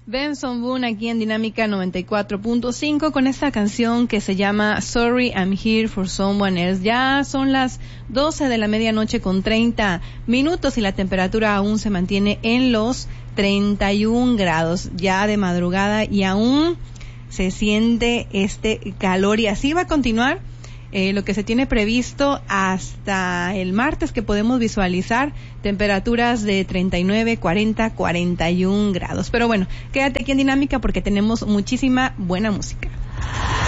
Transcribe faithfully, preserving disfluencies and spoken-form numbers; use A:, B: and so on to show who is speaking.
A: Benson Boone aquí en Dinámica noventa y cuatro punto cinco con esta canción que se llama Sorry I'm Here for Someone Else. Ya son las doce de la medianoche con treinta minutos y la temperatura aún se mantiene en los treinta y un grados ya de madrugada y aún se siente este calor y así va a continuar. Eh, lo que se tiene previsto hasta el martes, que podemos visualizar temperaturas de treinta y nueve, cuarenta, cuarenta y un grados. Pero bueno, quédate aquí en Dinámica porque tenemos muchísima buena música.